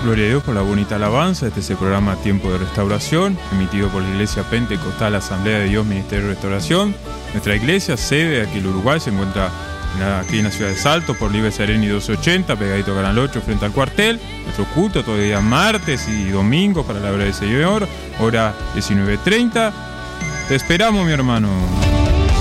Gloria a Dios por la bonita alabanza. Este es el programa Tiempo de Restauración, emitido por la Iglesia Pentecostal Asamblea de Dios Ministerio de Restauración. Nuestra iglesia, sede aquí en Uruguay, se encuentra aquí en la ciudad de Salto, por Libre Sereni 1280, pegadito a Canal 8, frente al cuartel. Nuestro culto todo el día martes y domingo para la hora del Señor, hora 19:30. Te esperamos, mi hermano.